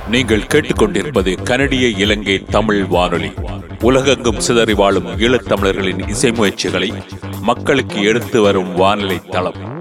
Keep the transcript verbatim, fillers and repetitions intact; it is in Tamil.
நீங்கள் கேட்டுக்கொண்டிருப்பது கனடிய இலங்கை தமிழ் வானொலி. உலகெங்கும் சிதறி வாழும் ஈழத்தமிழர்களின் இசை முயற்சிகளை மக்களுக்கு எடுத்து வரும் வானொலி தளம்.